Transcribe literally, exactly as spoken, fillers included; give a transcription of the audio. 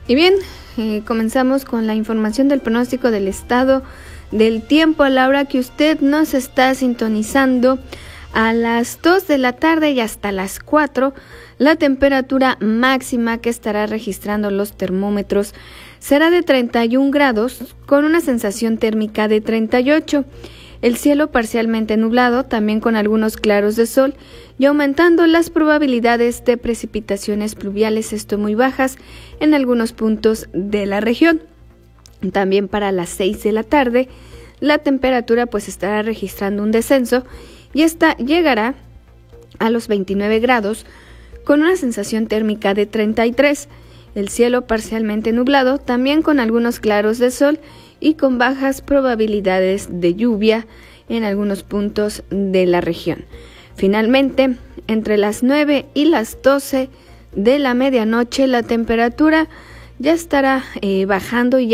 Y bien, eh, comenzamos con la información del pronóstico del estado del tiempo a la hora que usted nos está sintonizando. A las dos de la tarde y hasta las cuatro, la temperatura máxima que estará registrando los termómetros será de treinta y un grados con una sensación térmica de treinta y ocho. El cielo parcialmente nublado, también con algunos claros de sol y aumentando las probabilidades de precipitaciones pluviales, esto muy bajas en algunos puntos de la región. También para las seis de la tarde, la temperatura pues estará registrando un descenso y esta llegará a los veintinueve grados con una sensación térmica de treinta y tres. El cielo parcialmente nublado, también con algunos claros de sol y con bajas probabilidades de lluvia en algunos puntos de la región. Finalmente, entre las nueve y las doce de la medianoche, la temperatura ya estará eh, bajando y